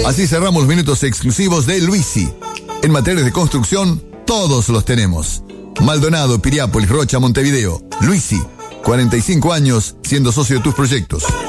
Así cerramos los minutos exclusivos de Luisi. En materias de construcción, todos los tenemos. Maldonado, Piriápolis, Rocha, Montevideo. Luisi, 45 años siendo socio de tus proyectos.